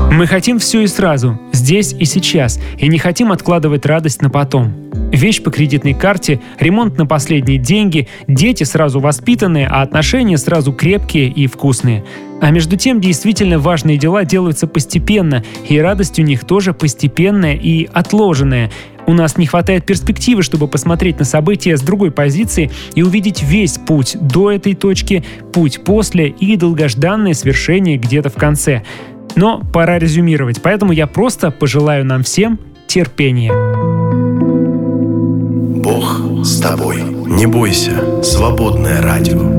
Мы хотим все и сразу, здесь и сейчас, и не хотим откладывать радость на потом. Вещь по кредитной карте, ремонт на последние деньги, дети сразу воспитанные, а отношения сразу крепкие и вкусные. А между тем, действительно важные дела делаются постепенно, и радость у них тоже постепенная и отложенная. У нас не хватает перспективы, чтобы посмотреть на события с другой позиции и увидеть весь путь до этой точки, путь после и долгожданное свершение где-то в конце. Но пора резюмировать, поэтому я просто пожелаю нам всем терпения. Бог с тобой. Не бойся. Свободное радио.